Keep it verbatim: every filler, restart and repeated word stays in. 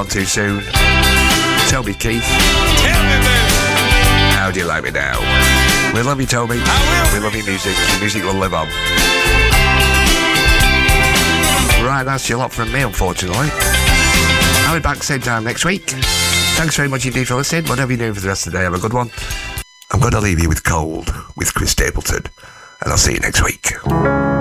on too soon. Toby Keith. Tell me, baby. How do you like me now? We love you, Toby. We love your music. Your music will live on. Right, that's your lot from me, unfortunately. I'll be back same time next week. Thanks very much indeed for listening. Whatever you're doing for the rest of the day, have a good one. I'm going to leave you with Cold with Chris Stapleton, and I'll see you next week.